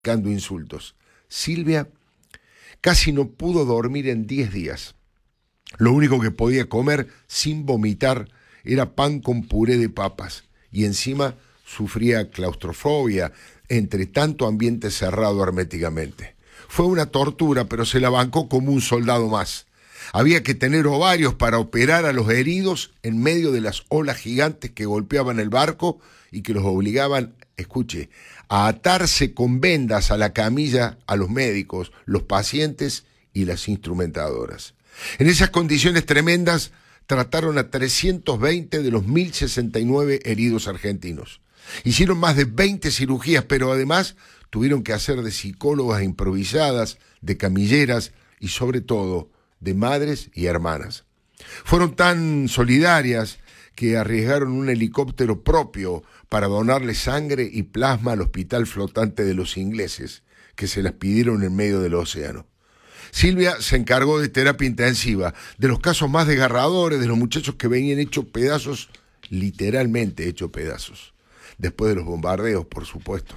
dando insultos. Silvia casi no pudo dormir en 10 días. Lo único que podía comer sin vomitar era pan con puré de papas y encima sufría claustrofobia entre tanto ambiente cerrado herméticamente. Fue una tortura, pero se la bancó como un soldado más. Había que tener ovarios para operar a los heridos en medio de las olas gigantes que golpeaban el barco y que los obligaban, escuche, a atarse con vendas a la camilla a los médicos, los pacientes y las instrumentadoras. En esas condiciones tremendas trataron a 320 de los 1.069 heridos argentinos. Hicieron más de 20 cirugías, pero además tuvieron que hacer de psicólogas improvisadas, de camilleras y sobre todo de madres y hermanas. Fueron tan solidarias que arriesgaron un helicóptero propio para donarle sangre y plasma al hospital flotante de los ingleses, que se las pidieron en medio del océano. Silvia se encargó de terapia intensiva, de los casos más desgarradores, de los muchachos que venían hechos pedazos, literalmente hechos pedazos, después de los bombardeos, por supuesto.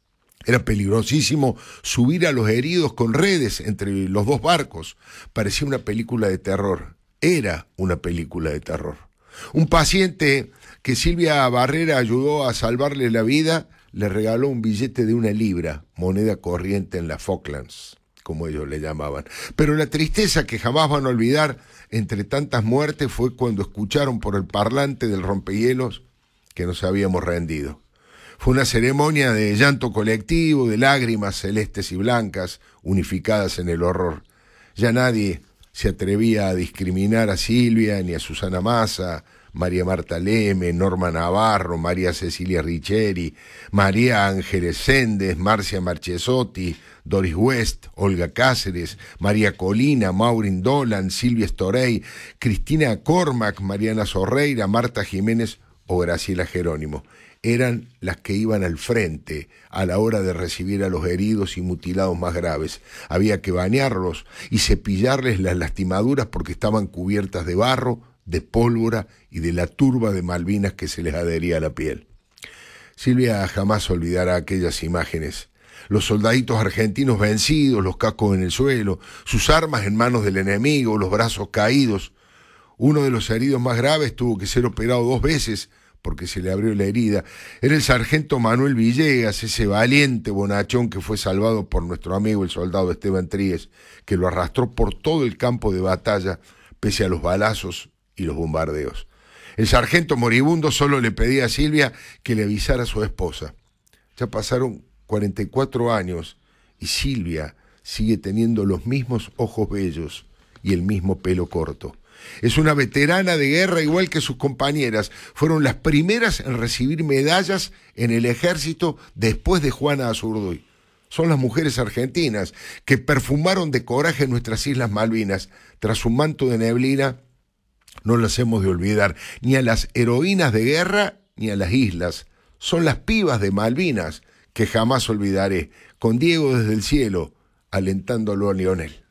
Era peligrosísimo subir a los heridos con redes entre los dos barcos. Parecía una película de terror. Era una película de terror. Un paciente que Silvia Barrera ayudó a salvarle la vida le regaló un billete de 1 libra, moneda corriente en las Falklands, como ellos le llamaban. Pero la tristeza que jamás van a olvidar entre tantas muertes fue cuando escucharon por el parlante del rompehielos que nos habíamos rendido. Fue una ceremonia de llanto colectivo, de lágrimas celestes y blancas, unificadas en el horror. Ya nadie se atrevía a discriminar a Silvia, ni a Susana Massa, María Marta Leme, Norma Navarro, María Cecilia Richeri, María Ángeles Sendes, Marcia Marchesotti, Doris West, Olga Cáceres, María Colina, Maureen Dolan, Silvia Storey, Cristina Cormac, Mariana Sorreira, Marta Jiménez o Graciela Jerónimo. Eran las que iban al frente a la hora de recibir a los heridos y mutilados más graves. Había que bañarlos y cepillarles las lastimaduras porque estaban cubiertas de barro, de pólvora y de la turba de Malvinas que se les adhería a la piel. Silvia jamás olvidará aquellas imágenes. Los soldaditos argentinos vencidos, los cascos en el suelo, sus armas en manos del enemigo, los brazos caídos. Uno de los heridos más graves tuvo que ser operado 2 veces porque se le abrió la herida. Era el sargento Manuel Villegas, ese valiente bonachón que fue salvado por nuestro amigo el soldado Esteban Tríez, que lo arrastró por todo el campo de batalla, pese a los balazos y los bombardeos. El sargento moribundo solo le pedía a Silvia que le avisara a su esposa. Ya pasaron 44 años y Silvia sigue teniendo los mismos ojos bellos y el mismo pelo corto. Es una veterana de guerra igual que sus compañeras. Fueron las primeras en recibir medallas en el ejército después de Juana Azurduy. Son las mujeres argentinas que perfumaron de coraje nuestras Islas Malvinas. Tras un manto de neblina, no las hemos de olvidar, ni a las heroínas de guerra ni a las islas. Son las pibas de Malvinas que jamás olvidaré, con Diego desde el cielo, alentándolo a Lionel.